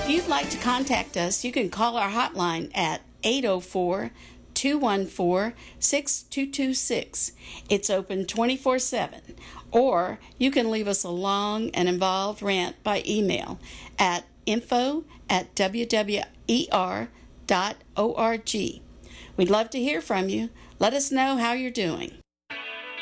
If you'd like to contact us, you can call our hotline at 804-214-6226. It's open 24/7. Or you can leave us a long and involved rant by email at info@wwer.org. We'd love to hear from you. Let us know how you're doing.